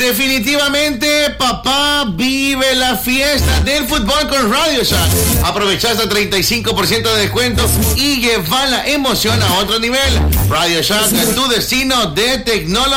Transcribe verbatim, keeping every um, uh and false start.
definitivamente, papá, vive la fiesta del fútbol con Radio Shack. Aprovecha hasta treinta y cinco por ciento de descuento y lleva la emoción a otro nivel. Radio Shack, tu destino de tecnología.